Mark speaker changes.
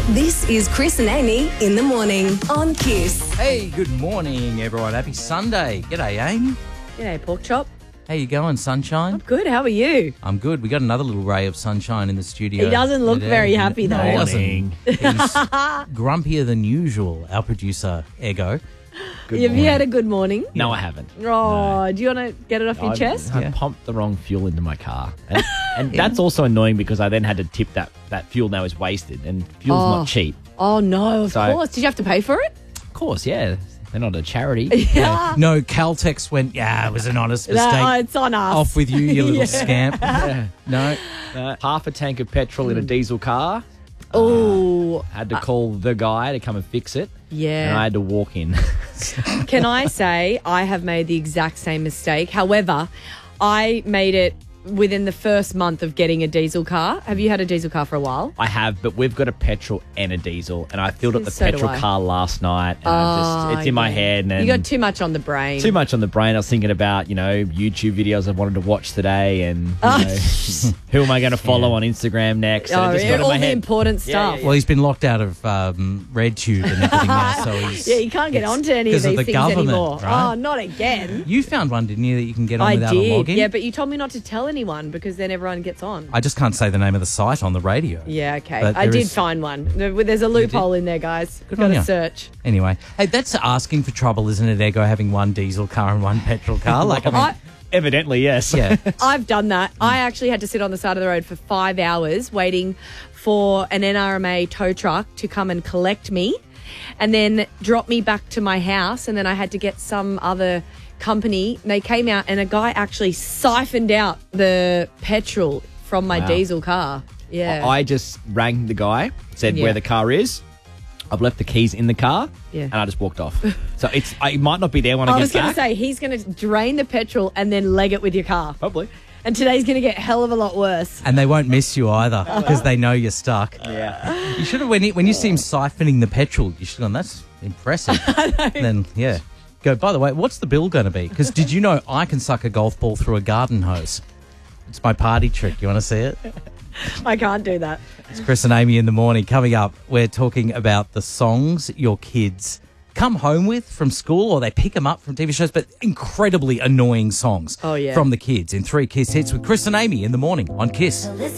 Speaker 1: This is Chris and Amy in the morning on Kiss.
Speaker 2: Hey, good morning, everyone. Happy Sunday. G'day, Amy.
Speaker 3: G'day, Pork Chop.
Speaker 2: How you going, sunshine?
Speaker 3: Good, how are you?
Speaker 2: I'm good. We got another little ray of sunshine in the studio.
Speaker 3: He doesn't look very happy, though.
Speaker 2: No, he doesn't. He's grumpier than usual, our producer, Ego.
Speaker 3: Have you had a good morning?
Speaker 4: No, I haven't.
Speaker 3: Oh, do you want to get it off your chest?
Speaker 4: I pumped the wrong fuel into my car. And that's also annoying because I then had to tip that fuel now is wasted. And fuel's not cheap.
Speaker 3: Oh, no, of
Speaker 4: So-
Speaker 3: course. Did you have to pay for it?
Speaker 4: Of course, yeah. They're not a charity.
Speaker 3: Yeah.
Speaker 2: No, Caltex went, it was an honest mistake.
Speaker 3: No, it's on us.
Speaker 2: Off with you, you little scamp. No.
Speaker 4: Half a tank of petrol in a diesel car.
Speaker 3: Oh,
Speaker 4: Had to call the guy to come and fix it.
Speaker 3: yeah.
Speaker 4: And I had to walk in.
Speaker 3: Can I say I have made the exact same mistake? However, I made it within the first month of getting a diesel car. Have you had a diesel car for a while?
Speaker 4: I have, but we've got a petrol and a diesel. And I filled up the
Speaker 3: So do
Speaker 4: petrol
Speaker 3: I.
Speaker 4: car last night. And it's in my head. And
Speaker 3: You got too much on the brain.
Speaker 4: too much on the brain. I was thinking about, YouTube videos I wanted to watch today and who am I going to follow on Instagram next. And
Speaker 3: Oh,
Speaker 4: it just got in
Speaker 3: all
Speaker 4: my
Speaker 3: the
Speaker 4: head.
Speaker 3: important stuff.
Speaker 2: Well, he's been locked out of RedTube and everything now, so he's...
Speaker 3: Yeah, you can't get onto any of
Speaker 2: because
Speaker 3: these
Speaker 2: the
Speaker 3: things
Speaker 2: government,
Speaker 3: anymore.
Speaker 2: right?
Speaker 3: Oh, not again.
Speaker 2: You found one, didn't you, that you can get on
Speaker 3: I
Speaker 2: without a
Speaker 3: did.
Speaker 2: login?
Speaker 3: Yeah, but you told me not to tell anyone because then everyone gets on.
Speaker 2: I just can't say the name of the site on the radio.
Speaker 3: Yeah, okay.
Speaker 2: But
Speaker 3: I
Speaker 2: there
Speaker 3: did
Speaker 2: is-
Speaker 3: find one. There's a loophole in there, guys.
Speaker 2: Good
Speaker 3: Got
Speaker 2: on
Speaker 3: to
Speaker 2: ya.
Speaker 3: search.
Speaker 2: Anyway, hey, that's asking for trouble, isn't it, Ego, having one diesel car and one petrol car? Like, I mean,
Speaker 4: Evidently, yes.
Speaker 2: yeah.
Speaker 3: I've done that. I actually had to sit on the side of the road for 5 hours waiting for an NRMA tow truck to come and collect me and then drop me back to my house. And then I had to get some other company. They came out and a guy actually siphoned out the petrol from my
Speaker 4: Wow.
Speaker 3: diesel car. Yeah.
Speaker 4: I just rang the guy, said
Speaker 3: Yeah.
Speaker 4: where the car is. I've left the keys in the car,
Speaker 3: Yeah.
Speaker 4: and I just walked off. So it might not be there when I
Speaker 3: I
Speaker 4: get
Speaker 3: was going to
Speaker 4: back.
Speaker 3: say, he's going to drain the petrol and then leg it with your car.
Speaker 4: Probably.
Speaker 3: And today's going to get hell of a lot worse.
Speaker 2: And they won't miss you either because they know you're stuck.
Speaker 4: Yeah.
Speaker 2: You should have, when you see him siphoning the petrol, you should have gone, that's impressive. Then, yeah. Go, by the way, what's the bill going to be? Because did you know I can suck a golf ball through a garden hose? It's my party trick. You want to see it?
Speaker 3: I can't do that.
Speaker 2: It's Chris and Amy in the morning. Coming up, we're talking about the songs your kids come home with from school or they pick them up from TV shows, but incredibly annoying songs
Speaker 3: Oh, yeah.
Speaker 2: from the kids in 3 Kiss Hits with Chris and Amy in the morning on Kiss.